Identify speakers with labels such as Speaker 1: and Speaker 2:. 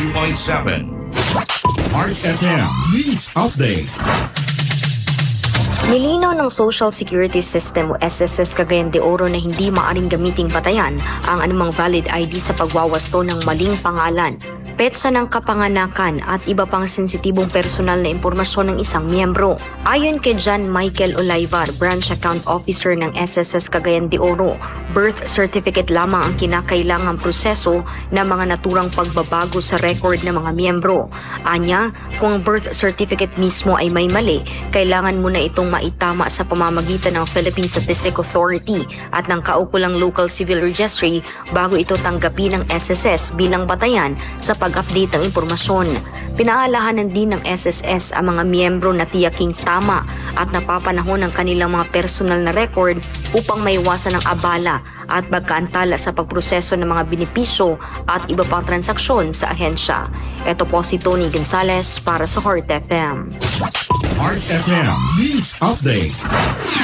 Speaker 1: 92.7 Heart FM News Update.
Speaker 2: Nilinaw ng Social Security System o SSS Cagayan de Oro na hindi maaring gamiting batayan ang anumang valid ID sa pagwawasto ng maling pangalan, petsa ng kapanganakan at iba pang sensitibong personal na impormasyon ng isang miyembro. Ayon kay John Michael Olaivar, Branch Account Officer ng SSS Cagayan de Oro, birth certificate lamang ang kinakailangang proseso ng mga naturang pagbabago sa record ng mga miyembro. Anya, kung ang birth certificate mismo ay may mali, kailangan muna itong maitama sa pamamagitan ng Philippine Statistic Authority at ng kaukulang Local Civil Registry bago ito tanggapin ng SSS bilang batayan sa pag-update ng impormasyon. Pinaalahanan din ng SSS ang mga miyembro na tiyaking tama at napapanahon ng kanilang mga personal na record upang maiwasan ang abala at pagkaantala sa pagproseso ng mga benepisyo at iba pang transaksyon sa ahensya. Ito po si Tony Gonzales para sa Heart FM.
Speaker 1: Heart FM News Update.